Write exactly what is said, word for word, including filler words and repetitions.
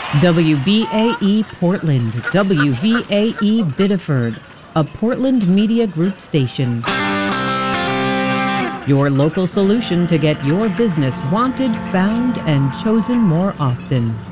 W B A E Portland, W V A E Biddeford, a Portland Media Group station. Your local solution to get your business wanted, found, and chosen more often.